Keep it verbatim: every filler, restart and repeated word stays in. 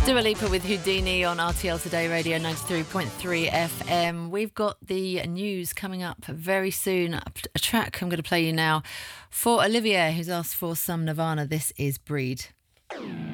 Dua Lipa with Houdini on R T L Today Radio ninety-three point three F M. We've got the news coming up very soon. A track I'm going to play you now for Olivia, who's asked for some Nirvana. This is Breed.